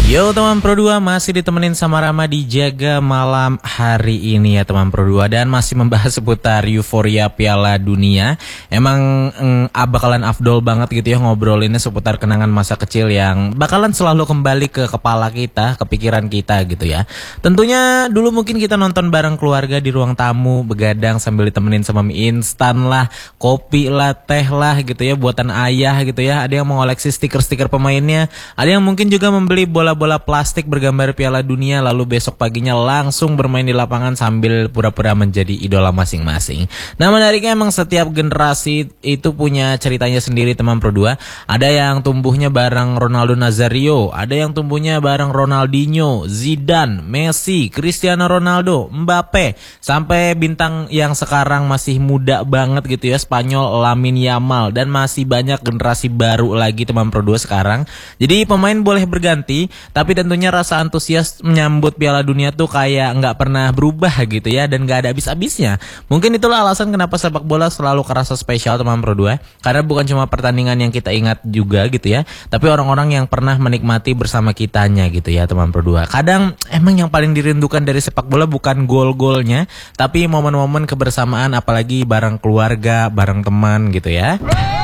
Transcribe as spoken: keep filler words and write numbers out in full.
Yo teman Pro dua, masih ditemenin sama Rama di Jaga Malam hari ini ya teman Pro dua. Dan masih membahas seputar euforia Piala Dunia. Emang mm, bakalan afdol banget gitu ya ngobrolinnya seputar kenangan masa kecil yang bakalan selalu kembali ke kepala kita, ke pikiran kita gitu ya. Tentunya dulu mungkin kita nonton bareng keluarga di ruang tamu, begadang sambil ditemenin sama mie instan lah, kopi lah, teh lah gitu ya, buatan ayah gitu ya. Ada yang mengoleksi stiker-stiker pemainnya, ada yang mungkin juga membeli bola bola plastik bergambar Piala Dunia, lalu besok paginya langsung bermain di lapangan sambil pura-pura menjadi idola masing-masing. Nah menariknya emang setiap generasi itu punya ceritanya sendiri teman Pro dua. Ada yang tumbuhnya bareng Ronaldo Nazario, ada yang tumbuhnya bareng Ronaldinho, Zidane, Messi, Cristiano Ronaldo, Mbappe, sampai bintang yang sekarang masih muda banget gitu ya, Spanyol Lamine Yamal, dan masih banyak generasi baru lagi teman Pro dua sekarang. Jadi pemain boleh berganti, tapi tentunya rasa antusias menyambut Piala Dunia tuh kayak nggak pernah berubah gitu ya, dan nggak ada habis-habisnya. Mungkin itulah alasan kenapa sepak bola selalu kerasa spesial teman Pro dua, karena bukan cuma pertandingan yang kita ingat juga gitu ya, tapi orang-orang yang pernah menikmati bersama kitanya gitu ya teman Pro dua. Kadang emang yang paling dirindukan dari sepak bola bukan gol-golnya, tapi momen-momen kebersamaan, apalagi bareng keluarga, bareng teman gitu ya.